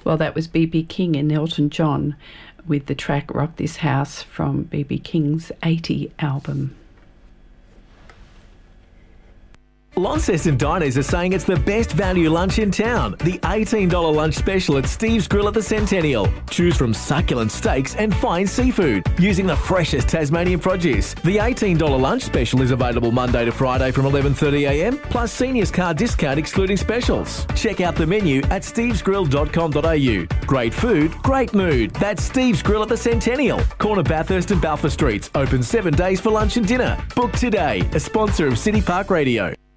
Well, that was B.B. King and Elton John with the track Rock This House from B.B. King's 80 album. Launceston Diners are saying it's the best value lunch in town. The $18 lunch special at Steve's Grill at the Centennial. Choose from succulent steaks and fine seafood using the freshest Tasmanian produce. The $18 lunch special is available Monday to Friday from 11:30am, plus seniors card discount excluding specials. Check out the menu at stevesgrill.com.au. Great food, great mood. That's Steve's Grill at the Centennial. Corner Bathurst and Balfour Streets. Open 7 days for lunch and dinner. Book today. A sponsor of City Park Radio.